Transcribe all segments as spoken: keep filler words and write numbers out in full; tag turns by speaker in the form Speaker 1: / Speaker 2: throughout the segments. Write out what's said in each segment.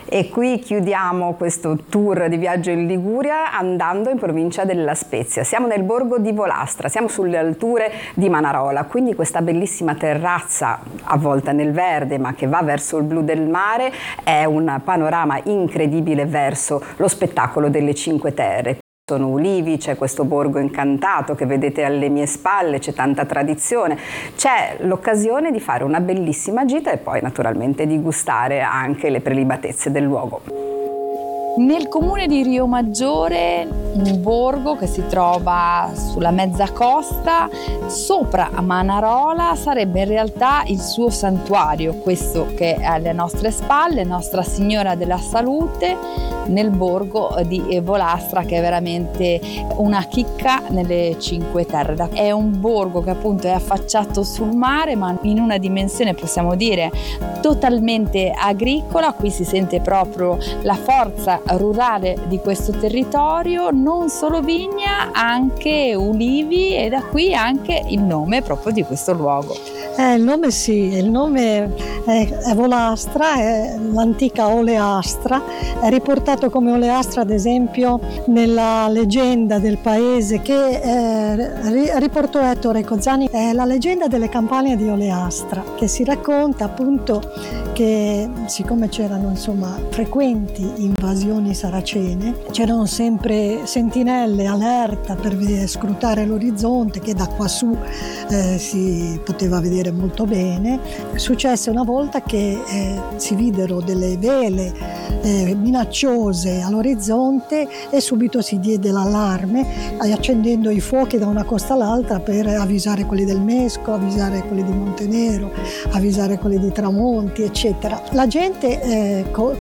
Speaker 1: E qui chiudiamo questo tour di viaggio in Liguria andando in provincia della Spezia. Siamo nel borgo di Volastra, siamo sulle alture di Manarola, quindi questa bellissima terrazza avvolta nel verde ma che va verso il blu del mare è un panorama incredibile verso lo spettacolo delle Cinque Terre. Sono ulivi, c'è questo borgo incantato che vedete alle mie spalle, c'è tanta tradizione, c'è l'occasione di fare una bellissima gita e poi naturalmente di gustare anche le prelibatezze del luogo.
Speaker 2: Nel comune di Riomaggiore, un borgo che si trova sulla mezza costa, sopra a Manarola, sarebbe in realtà il suo santuario, questo che è alle nostre spalle, Nostra Signora della Salute, nel borgo di Volastra, che è veramente una chicca nelle Cinque Terre. È un borgo che appunto è affacciato sul mare, ma in una dimensione, possiamo dire, totalmente agricola. Qui si sente proprio la forza rurale di questo territorio, non solo vigna, anche ulivi, e da qui anche il nome proprio di questo luogo.
Speaker 3: Eh, il nome sì, il nome è, è Volastra, è l'antica Oleastra, è riportato come Oleastra ad esempio nella leggenda del paese che eh, riportò Ettore Cozzani, è la leggenda delle campagne di Oleastra, che si racconta appunto che siccome c'erano insomma frequenti invasioni saracene, c'erano sempre sentinelle allerta per vedere, scrutare l'orizzonte, che da quassù eh, si poteva vedere molto bene. Successe una volta che eh, si videro delle vele eh, minacciose all'orizzonte e subito si diede l'allarme, accendendo i fuochi da una costa all'altra per avvisare quelli del Mesco, avvisare quelli di Montenero, avvisare quelli di Tramonti, eccetera. La gente eh, co-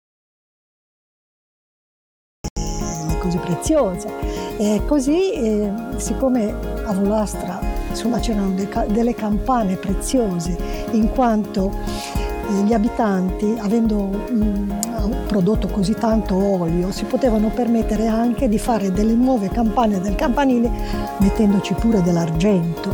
Speaker 3: le cose preziose, e così eh, siccome a Volastra insomma c'erano de- delle campane preziose, in quanto eh, gli abitanti, avendo mh, prodotto così tanto olio, si potevano permettere anche di fare delle nuove campane del campanile mettendoci pure dell'argento.